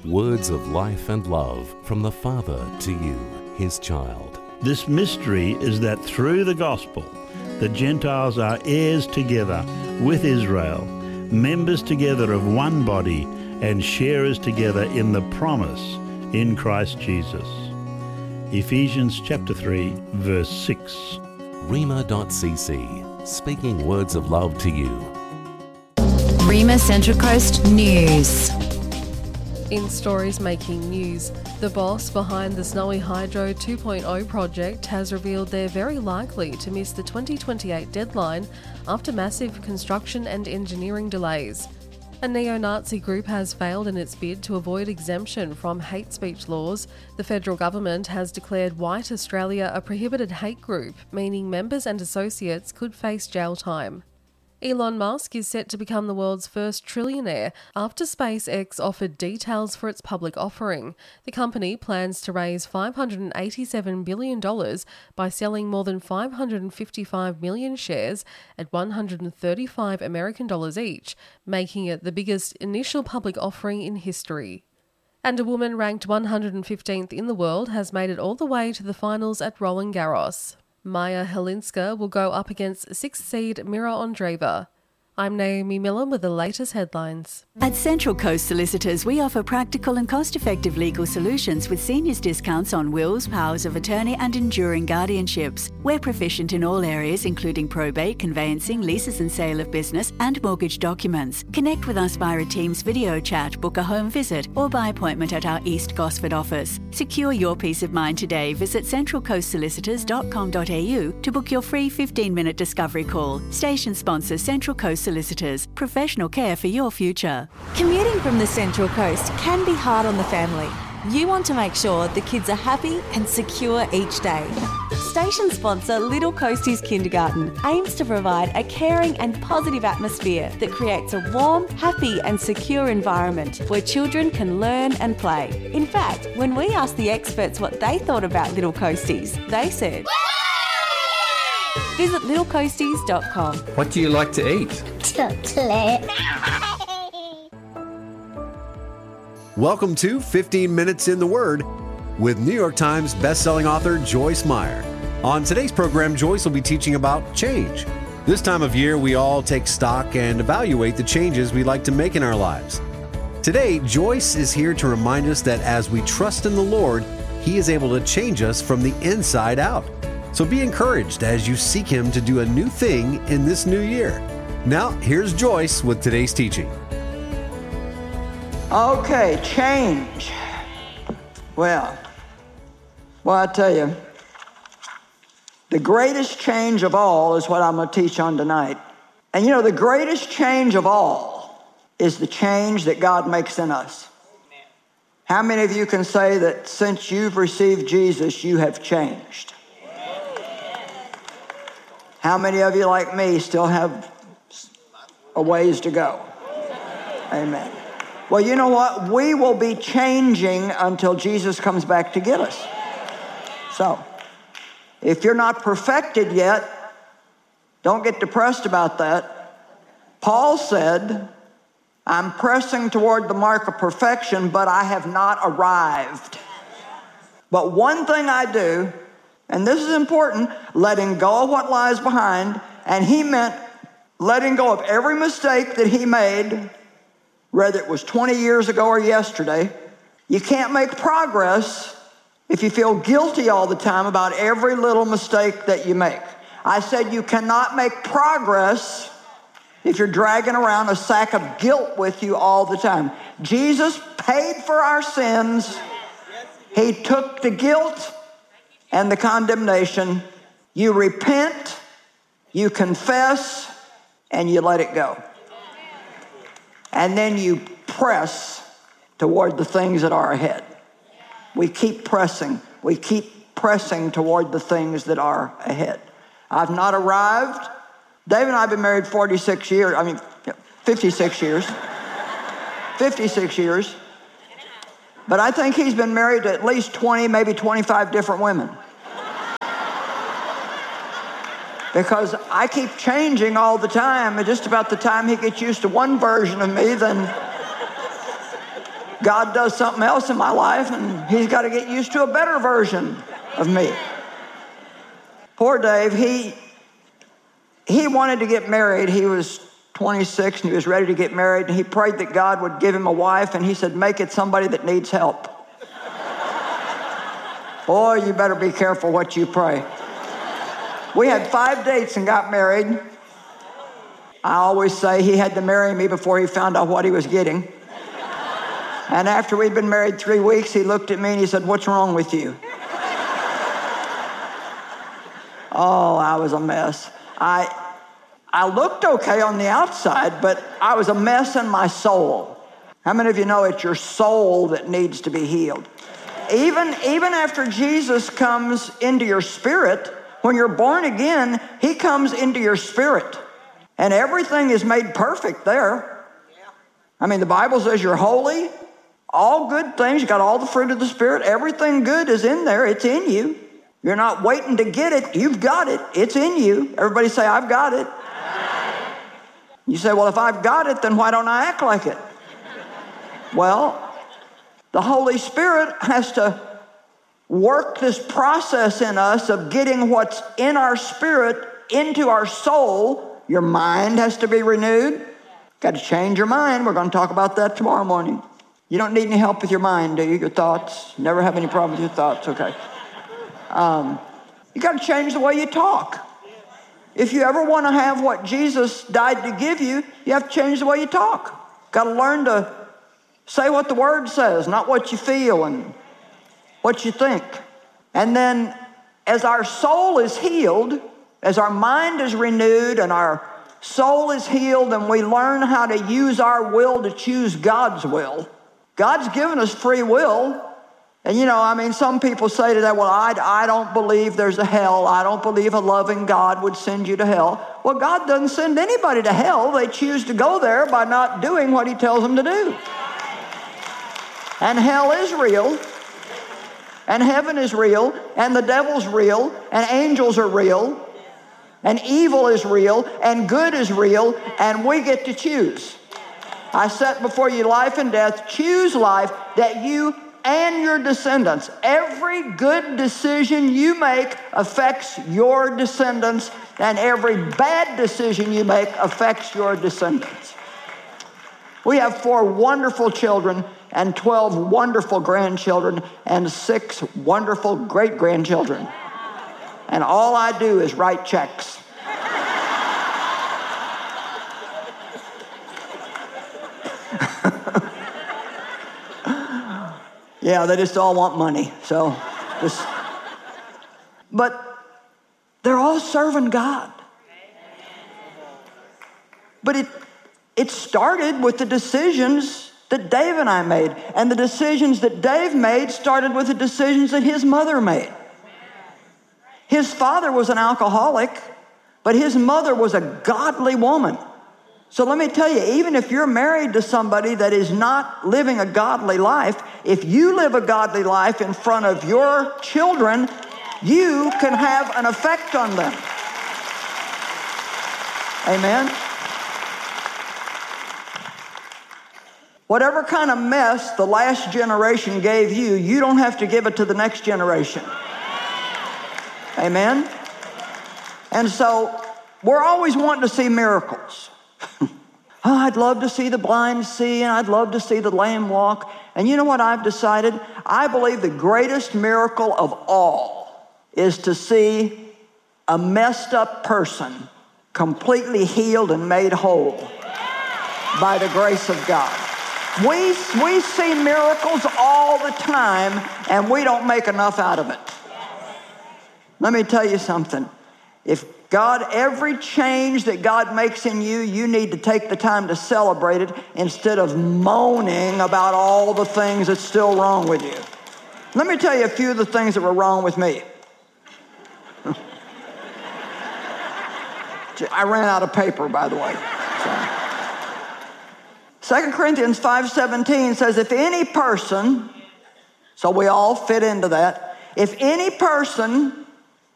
Words of life and love from the Father to you, His child. This mystery is that through the gospel, the Gentiles are heirs together with Israel, members together of one body, and sharers together in the promise in Christ Jesus. Ephesians chapter 3, verse 6. Rhema.cc, speaking words of love to you. Rhema Central Coast News. In stories making news, the boss behind the Snowy Hydro 2.0 project has revealed they're very likely to miss the 2028 deadline after massive construction and engineering delays. A neo-Nazi group has failed in its bid to avoid exemption from hate speech laws. The federal government has declared White Australia a prohibited hate group, meaning members and associates could face jail time. Elon Musk is set to become the world's first trillionaire after SpaceX offered details for its public offering. The company plans to raise $587 billion by selling more than 555 million shares at $135 American dollars each, making it the biggest initial public offering in history. And a woman ranked 115th in the world has made it all the way to the finals at Roland Garros. Maya Helinska will go up against 6th seed Mira Andreeva. I'm Naomi Millen with the latest headlines. At Central Coast Solicitors, we offer practical and cost-effective legal solutions with seniors discounts on wills, powers of attorney and enduring guardianships. We're proficient in all areas including probate, conveyancing, leases and sale of business and mortgage documents. Connect with us via a Teams video chat, book a home visit or by appointment at our East Gosford office. Secure your peace of mind today. Visit centralcoastsolicitors.com.au to book your free 15-minute discovery call. Station sponsor Central Coast Solicitors. Professional care for your future. Commuting from the Central Coast can be hard on the family. You want to make sure the kids are happy and secure each day. Station sponsor Little Coasties Kindergarten aims to provide a caring and positive atmosphere that creates a warm, happy and secure environment where children can learn and play. In fact, when we asked the experts what they thought about Little Coasties, they said, visit littlecoasties.com. What do you like to eat? Chocolate. Welcome to 15 Minutes in the Word with New York Times bestselling author Joyce Meyer. On today's program, Joyce will be teaching about change. This time of year, we all take stock and evaluate the changes we'd like to make in our lives. Today, Joyce is here to remind us that as we trust in the Lord, He is able to change us from the inside out. So be encouraged as you seek Him to do a new thing in this new year. Now, here's Joyce with today's teaching. Okay, change. Well, I tell you, the greatest change of all is what I'm going to teach on tonight. And you know, the greatest change of all is the change that God makes in us. How many of you can say that since you've received Jesus, you have changed? How many of you, like me, still have a ways to go? Amen. Well, you know what? We will be changing until Jesus comes back to get us. So, if you're not perfected yet, don't get depressed about that. Paul said, I'm pressing toward the mark of perfection, but I have not arrived. But one thing I do, and this is important, letting go of what lies behind, and he meant letting go of every mistake that he made, whether it was 20 years ago or yesterday. You can't make progress if you feel guilty all the time about every little mistake that you make. I said you cannot make progress if you're dragging around a sack of guilt with you all the time. Jesus paid for our sins. He took the guilt and the condemnation. You repent, you confess, and you let it go. And then you press toward the things that are ahead. We keep pressing. We keep pressing toward the things that are ahead. I've not arrived. Dave and I have been married 56 years. 56 years. 56 years. But I think he's been married to at least 20, maybe 25 different women. Because I keep changing all the time, and just about the time he gets used to one version of me, then God does something else in my life, and he's got to get used to a better version of me. Poor Dave, he wanted to get married. He was 26 and he was ready to get married, and he prayed that God would give him a wife, and he said, make it somebody that needs help. Boy, you better be careful what you pray. We had 5 dates and got married. I always say he had to marry me before he found out what he was getting. And after we'd been married 3 weeks, he looked at me and he said, what's wrong with you? Oh, I was a mess. I looked okay on the outside, but I was a mess in my soul. How many of you know it's your soul that needs to be healed? Even after Jesus comes into your spirit, when you're born again, he comes into your spirit. And everything is made perfect there. I mean, the Bible says you're holy. All good things, you got all the fruit of the Spirit. Everything good is in there. It's in you. You're not waiting to get it. You've got it. It's in you. Everybody say, I've got it. You say, well, if I've got it, then why don't I act like it? Well, the Holy Spirit has to work this process in us of getting what's in our spirit into our soul. Your mind has to be renewed. Got to change your mind. We're going to talk about that tomorrow morning. You don't need any help with your mind, do you? Your thoughts? Never have any problem with your thoughts, okay. You got to change the way you talk. If you ever want to have what Jesus died to give you, you have to change the way you talk. Got to learn to say what the Word says, not what you feel and what you think. And then as our soul is healed, as our mind is renewed and our soul is healed and we learn how to use our will to choose God's will, God's given us free will. And you know, I mean, some people say today, well, I don't believe there's a hell. I don't believe a loving God would send you to hell. Well, God doesn't send anybody to hell. They choose to go there by not doing what he tells them to do. And hell is real. And heaven is real. And the devil's real. And angels are real. And evil is real. And good is real. And we get to choose. I set before you life and death. Choose life that you and your descendants. Every good decision you make affects your descendants, and every bad decision you make affects your descendants. We have 4 wonderful children and 12 wonderful grandchildren and 6 wonderful great-grandchildren. And all I do is write checks. Yeah, they just all want money. But they're all serving God. But it started with the decisions that Dave and I made. And the decisions that Dave made started with the decisions that his mother made. His father was an alcoholic, but his mother was a godly woman. So let me tell you, even if you're married to somebody that is not living a godly life, if you live a godly life in front of your children, you can have an effect on them. Amen? Whatever kind of mess the last generation gave you, you don't have to give it to the next generation. Amen? And so we're always wanting to see miracles. Oh, I'd love to see the blind see, and I'd love to see the lame walk. And you know what I've decided? I believe the greatest miracle of all is to see a messed up person completely healed and made whole by the grace of God. We see miracles all the time, and we don't make enough out of it. Let me tell you something. If God, every change that God makes in you, you need to take the time to celebrate it instead of moaning about all the things that's still wrong with you. Let me tell you a few of the things that were wrong with me. I ran out of paper, by the way. 2 Corinthians 5:17 says, if any person, so we all fit into that, if any person